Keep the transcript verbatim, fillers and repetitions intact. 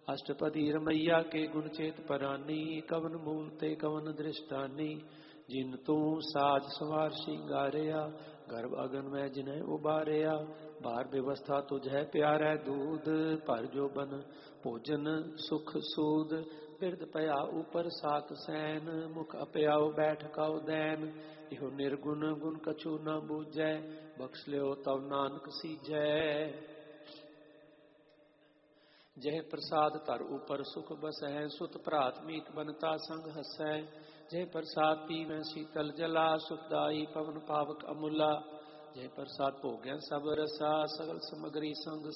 अष्टपदी रमैया के गुण चेत परानी, कवन मूल ते कवन दृष्टानी। जिन तू साज सवार सिंगारिया, गर्भ अगन में जिन्हें उबारिया। बार व्यवस्था तुझे प्यारे दूध, पर जो बन भोजन सुख सूद। बिरद पया ऊपर सात सैन, मुख अपयाओ बैठ काउ दैन। इहो निर्गुण गुण कछु न बूझै, बख्श लियो तव नानक सीजै। जय प्रसाद तर ऊपर सुख बसै, सुत भ्रात मीत बनता संग हसै। जय प्रसाद पीवै शीतल जला, सुखदाई पवन पावक अमूला। जय प्रसाद भोगै सब रसा, सगल समगरी संग